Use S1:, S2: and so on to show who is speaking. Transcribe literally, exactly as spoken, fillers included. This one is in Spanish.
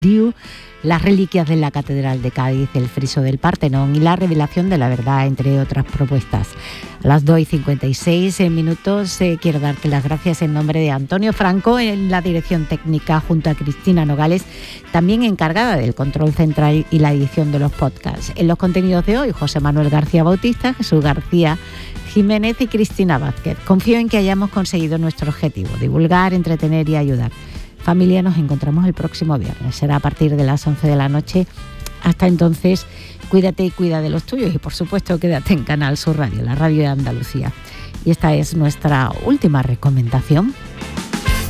S1: Diu, las reliquias de la Catedral de Cádiz, el friso del Partenón y la revelación de la verdad, entre otras propuestas. A las dos y cincuenta y seis minutos eh, quiero darte las gracias en nombre de Antonio Franco en la dirección técnica, junto a Cristina Nogales, también encargada del control central y la edición de los podcasts. En los contenidos de hoy, José Manuel García Bautista, Jesús García Jiménez y Cristina Vázquez. Confío en que hayamos conseguido nuestro objetivo: divulgar, entretener y ayudar. Familia, nos encontramos el próximo viernes. Será a partir de las once de la noche. Hasta entonces, cuídate y cuida de los tuyos. Y, por supuesto, quédate en Canal Sur Radio, la radio de Andalucía. Y esta es nuestra última recomendación.